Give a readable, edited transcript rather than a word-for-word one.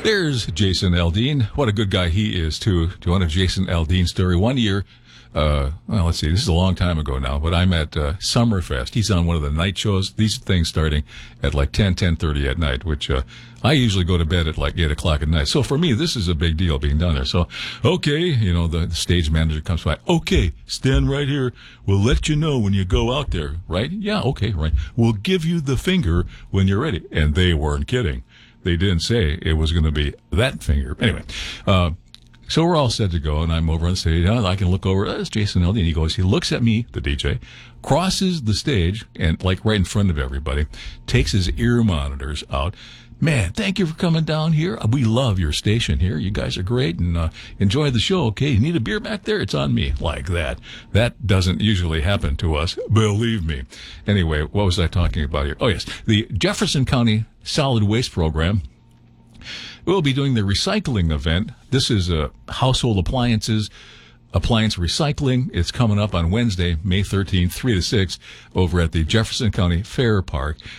There's Jason Aldean. What a good guy he is, too. Do you want a Jason Aldean story? One year, let's see, this is a long time ago now, but I'm at Summerfest. He's on one of the night shows. These things starting at like 10:30 at night, which I usually go to bed at like 8 o'clock at night. So for me, this is a big deal being done there. So, okay, the stage manager comes by. Okay, stand right here. We'll let you know when you go out there, right? Yeah, okay, right. We'll give you the finger when you're ready. And they weren't kidding. They didn't say it was going to be that finger. Anyway, so we're all set to go, and I'm over on stage. I can look over. That's Jason Aldean. He looks at me, the DJ, crosses the stage, and like right in front of everybody, takes his ear monitors out. Man, thank you for coming down here. We love your station here. You guys are great, and enjoy the show. Okay, you need a beer back there? It's on me. Like that. That doesn't usually happen to us. Believe me. Anyway, what was I talking about here? Oh, yes. The Jefferson County Solid Waste Program will be doing the recycling event. This is household appliance recycling. It's coming up on Wednesday, May 13th, 3 to 6, over at the Jefferson County Fair Park.